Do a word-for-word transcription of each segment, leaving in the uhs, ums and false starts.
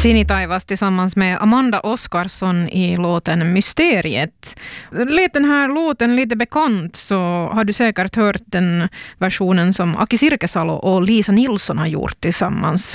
Sini Taivas tillsammans med Amanda Oskarsson i låten Mysteriet. Lät den här låten lite bekant så har du säkert hört den versionen som Aki Sirkesalo och Lisa Nilsson har gjort tillsammans.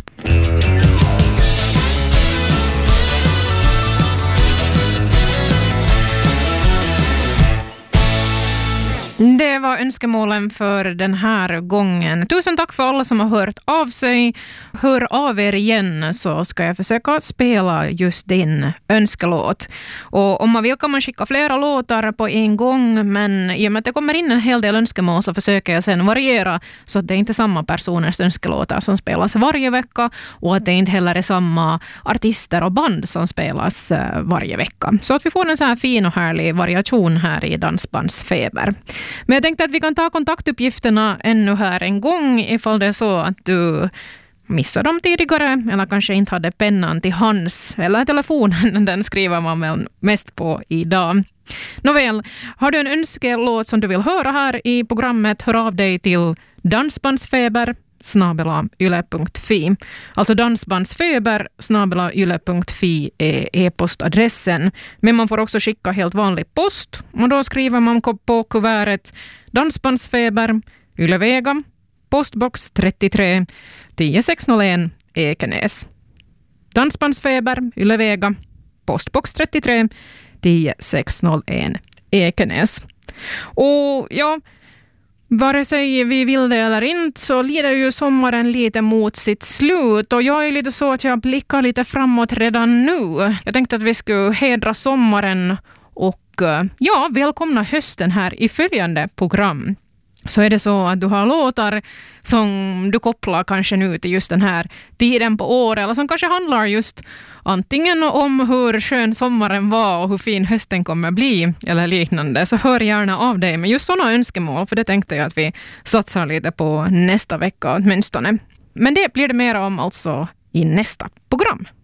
Det var önskemålen för den här gången. Tusen tack för alla som har hört av sig. Hör av er igen så ska jag försöka spela just din önskelåt. Och om man vill kan man skicka flera låtar på en gång, men i och med att det kommer in en hel del önskemål så försöker jag sen variera så att det är inte samma personers önskelåtar som spelas varje vecka och att det inte heller är samma artister och band som spelas varje vecka. Så att vi får en så här fin och härlig variation här i Dansbandsfeber. Men jag tänkte att vi kan ta kontaktuppgifterna ännu här en gång ifall det är så att du missade dem tidigare eller kanske inte hade pennan till hands eller telefonen, den skriver man väl mest på idag. Nåväl, har du en önskelåt som du vill höra här i programmet, hör av dig till dansbandsfeber snabel-a yle punkt fi. Alltså dansbandsfeber snabel-a yle punkt fi är e-postadressen. Men man får också skicka helt vanlig post. Och då skriver man på kuvertet Dansbandsfeber, Ylevega, postbox trettiotre tio sex noll ett Ekenäs. Dansbandsfeber, Ylevega, postbox trettiotre tio sex noll ett Ekenäs. Och ja, vare sig vi vill det eller inte så lider ju sommaren lite mot sitt slut och jag är lite så att jag blickar lite framåt redan nu. Jag tänkte att vi skulle hedra sommaren och ja, välkomna hösten här i följande program. Så är det så att du har låtar som du kopplar kanske nu till just den här tiden på året eller som kanske handlar just antingen om hur skön sommaren var och hur fin hösten kommer bli eller liknande, så hör gärna av dig med just sådana önskemål, för det tänkte jag att vi satsar lite på nästa vecka åtminstone. Men det blir det mer om alltså i nästa program.